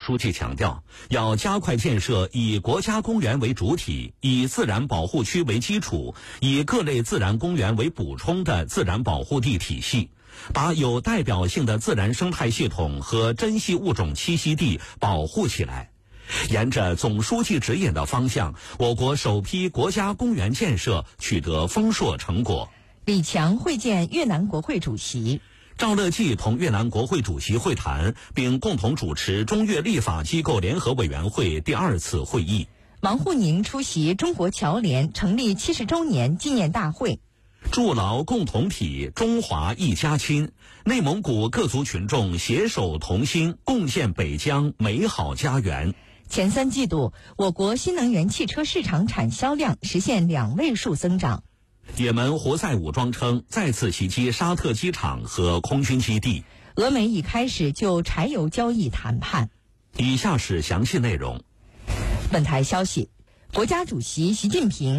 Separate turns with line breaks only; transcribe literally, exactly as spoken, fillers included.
书记强调，要加快建设以国家公园为主体、以自然保护区为基础、以各类自然公园为补充的自然保护地体系，把有代表性的自然生态系统和珍稀物种栖息地保护起来。沿着总书记指引的方向，我国首批国家公园建设取得丰硕成果。
李强会见越南国会主席。
赵乐际同越南国会主席会谈，并共同主持中越立法机构联合委员会第二次会议。
王沪宁出席中国侨联成立七十周年纪念大会。
筑牢共同体，中华一家亲。内蒙古各族群众携手同心，共建北疆美好家园。
前三季度，我国新能源汽车市场产销量实现两位数增长。
也门胡塞武装称再次袭击沙特机场和空军基地。
俄美已开始就柴油交易谈判。
以下是详细内容。
本台消息，国家主席习近平